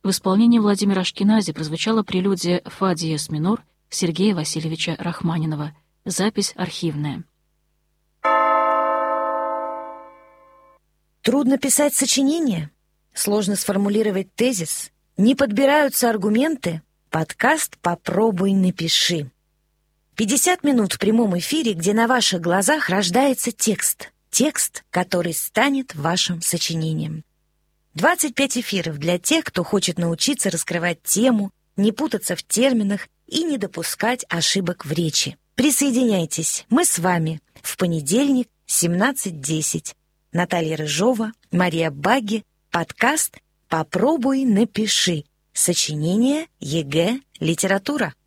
В исполнении Владимира Ашкенази прозвучала прелюдия «Фа диез минор» Сергея Васильевича Рахманинова. Запись архивная. Трудно писать сочинение? Сложно сформулировать тезис? Не подбираются аргументы? Подкаст «Попробуй, напиши». 50 минут в прямом эфире, где на ваших глазах рождается текст. Текст, который станет вашим сочинением. 25 эфиров для тех, кто хочет научиться раскрывать тему, не путаться в терминах и не допускать ошибок в речи. Присоединяйтесь, мы с вами в понедельник, 17:10. Наталья Рыжова, Мария Багги, подкаст «Попробуй, напиши». Сочинение ЕГЭ «Литература».